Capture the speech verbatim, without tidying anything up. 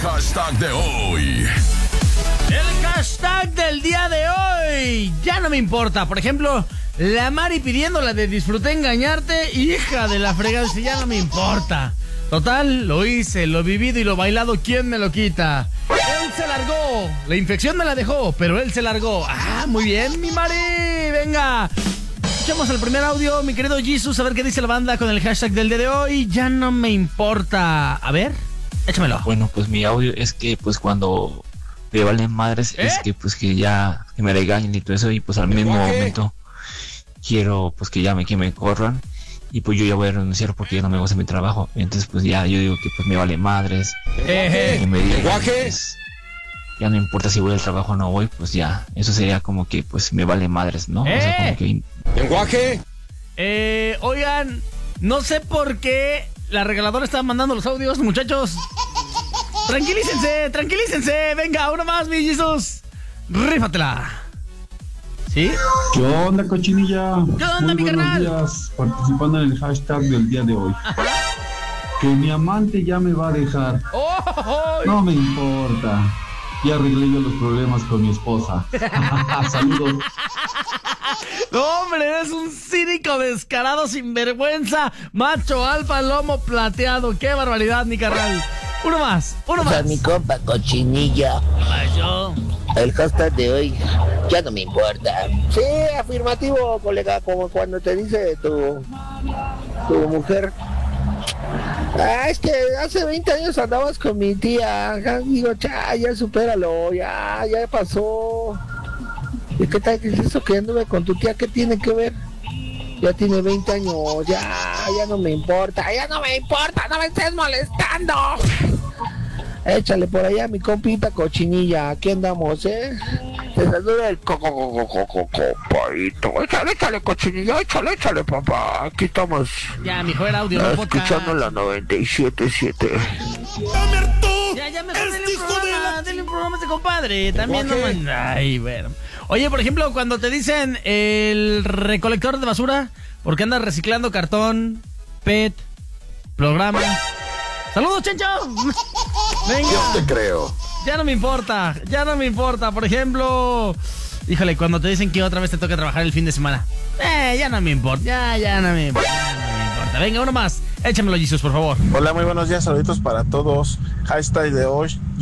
hashtag de hoy. El hashtag del día de hoy. Ya no me importa. Por ejemplo, la Mari pidiéndola de disfruté engañarte. Hija de la fregada, dice, ya no me importa. Total, lo hice, lo vivido y lo bailado, ¿quién me lo quita? Él se largó. La infección me la dejó, pero él se largó. Ah, muy bien, mi Mari. Venga. Escuchamos el primer audio, mi querido Jesus, a ver qué dice la banda con el hashtag del día de hoy. Ya no me importa. A ver, échamelo. Bueno, pues mi audio es que pues cuando me valen madres ¿Eh? es que pues que ya que me regañen y todo eso, y pues al mismo momento quiero pues que ya me, que me corran, y pues yo ya voy a renunciar porque ya no me gusta mi trabajo. Entonces pues ya yo digo que pues me vale madres, Eh, que me digan, pues, ya no importa si voy al trabajo o no voy, pues ya, eso sería como que pues me vale madres, ¿no? O sea, como que... ¿Lenguaje? Eh, oigan, no sé por qué la regaladora está mandando los audios, muchachos. Tranquilícense, tranquilícense. Venga, uno más, mi Jesus. Rífatela. ¿Sí? ¿Qué onda, cochinilla? ¿Qué onda, Muy mi buenos carnal? días, participando en el hashtag del día de hoy. Que mi amante ya me va a dejar. ¡Oh! oh, No me importa. Ya arreglé yo los problemas con mi esposa. Saludos. No, hombre, eres un cínico descarado, sinvergüenza, macho alfa, lomo plateado. ¡Qué barbaridad, mi carnal! Uno más, uno O sea, más. mi compa cochinilla. Mayo. El hashtag de hoy ya no me importa. Sí, afirmativo, colega, como cuando te dice tu, tu mujer. Ah, es que hace veinte años andabas con mi tía. Ajá, digo, ya, ya supéralo, ya, ya pasó. ¿Y qué tal que es eso que anduve con tu tía? ¿Qué tiene que ver? Ya tiene veinte años, ya, ya no me importa, ya no me importa, no me estés molestando. Échale por allá mi compita cochinilla, aquí andamos, ¿eh? Te saluda el coco, coco, coco, copaito. Échale, échale, cochinilla, échale, échale, papá. Aquí estamos. Ya, mijo, era audio, no podcast. Escuchando la noventa y siete punto siete. Ya, ya, mejor denle un programa, denle un programa a este compadre. También no man... Ay, bueno. Oye, por ejemplo, cuando te dicen el recolector de basura, porque andas reciclando cartón, P E T, programa. ¡Saludos, Chencho! Venga. Yo te creo. Ya no me importa, ya no me importa. Por ejemplo, híjole, cuando te dicen que otra vez te toca trabajar el fin de semana. Eh, ya no me importa, ya, ya no me importa, ya no me importa. Venga, uno más. Échamelo, Jesus, por favor. Hola, muy buenos días, saluditos para todos. Hashtag de hoy.